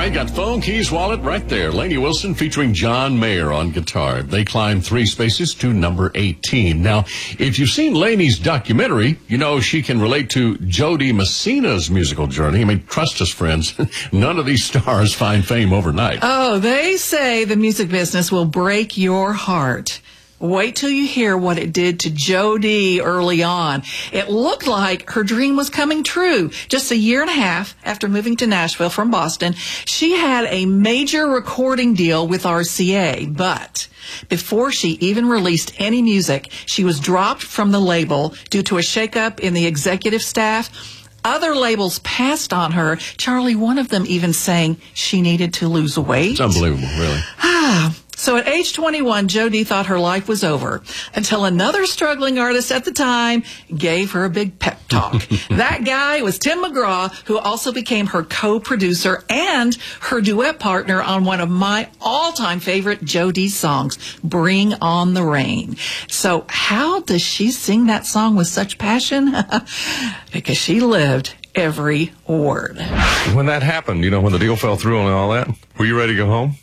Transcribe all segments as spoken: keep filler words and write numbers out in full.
right, got phone, keys, wallet right there. Lainey Wilson featuring John Mayer on guitar. They climbed three spaces to number eighteen. Now, if you've seen Lainey's documentary, you know she can relate to Jody Messina's musical journey. I mean, trust us, friends, none of these stars find fame overnight. Oh, they say the music business will break your heart. Wait till you hear what it did to Jody early on. It looked like her dream was coming true. Just a year and a half after moving to Nashville from Boston, she had a major recording deal with R C A. But before she even released any music, she was dropped from the label due to a shakeup in the executive staff. Other labels passed on her, Charlie, one of them even saying she needed to lose weight. It's unbelievable, really. Ah. So at age twenty-one, Jody thought her life was over until another struggling artist at the time gave her a big pep talk. That guy was Tim McGraw, who also became her co-producer and her duet partner on one of my all-time favorite Jody songs, Bring on the Rain. So how does she sing that song with such passion? Because she lived every word. When that happened, you know, when the deal fell through and all that, were you ready to go home?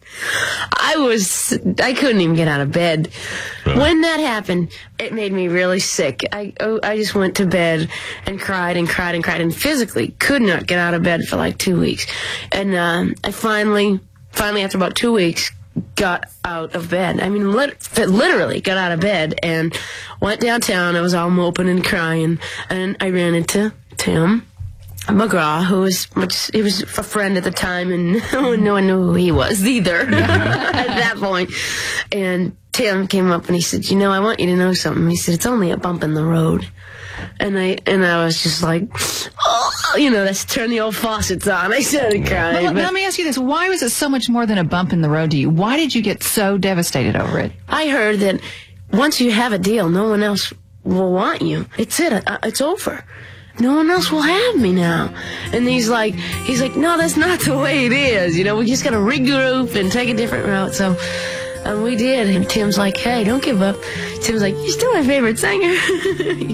I was, I couldn't even get out of bed. Really? When that happened, it made me really sick. I, oh, I just went to bed and cried and cried and cried and physically could not get out of bed for like two weeks. And um, I finally, finally after about two weeks, got out of bed. I mean, lit- literally got out of bed and went downtown. I was all moping and crying. And I ran into Tim McGraw, who was much, he was a friend at the time, and no one knew who he was either at that point. And Tim came up and he said, you know, I want you to know something. He said, it's only a bump in the road. And I and I was just like, oh, you know, let's turn the old faucets on. I started crying. Well, let me ask you this. Why was it so much more than a bump in the road to you? Why did you get so devastated over it? I heard that once you have a deal, no one else will want you. It's it. It's over. No one else will have me now. And he's like, he's like, no, that's not the way it is. You know, we just got to regroup and take a different route. So um, we did. And Tim's like, hey, don't give up. Tim's like, you're still my favorite singer.